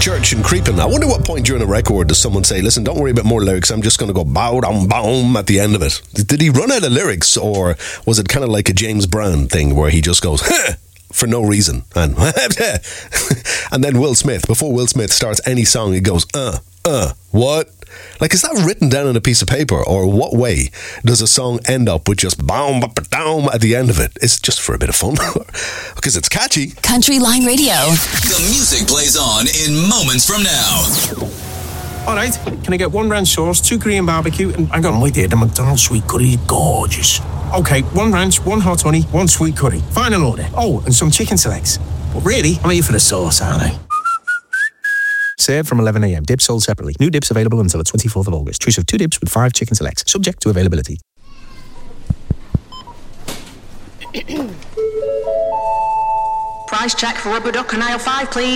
Church and Creeping. I wonder what point during a record does someone say, listen, don't worry about more lyrics, I'm just going to go bow down boom at the end of it. Did he run out of lyrics, or was it kind of like a James Brown thing where he just goes, huh, for no reason? And and then Will Smith, before Will Smith starts any song, he goes, what? Like, is that written down on a piece of paper, or what way does a song end up with just boom, down at the end of it? It's just for a bit of fun, because it's catchy. Country Line Radio. The music plays on in moments from now. All right, can I get 1 ranch sauce, 2 Korean barbecue, and hang on, wait there, the McDonald's sweet curry, gorgeous. Okay, 1 ranch, 1 hot honey, 1 sweet curry. Final order. Oh, and some chicken selects. But really, I'm here for the sauce, aren't I? Served from 11 a.m. Dips sold separately. New dips available until the 24th of August. Choose of 2 dips with 5 chicken selects. Subject to availability. Price check for rubber duck and aisle 5, please.